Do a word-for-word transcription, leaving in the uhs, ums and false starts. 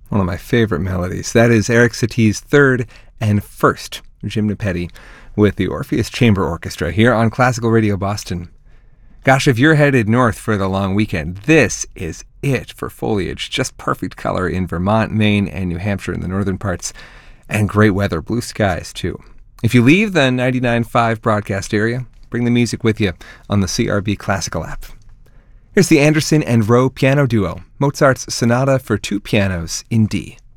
One of my favorite melodies. That is Eric Satie's third and first Gymnopédie with the Orpheus Chamber Orchestra here on Classical Radio Boston. Gosh, if you're headed north for the long weekend, this is it for foliage. Just perfect color in Vermont, Maine, and New Hampshire in the northern parts. And great weather, blue skies too. If you leave the ninety-nine point five broadcast area, bring the music with you on the C R B Classical app. Here's the Anderson and Rowe piano duo, Mozart's Sonata for Two Pianos in D.